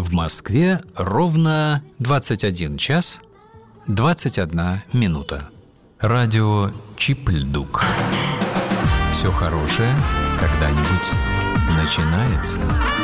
В Москве ровно 21 час 21 минута. Радио Чипльдук. Все хорошее когда-нибудь начинается.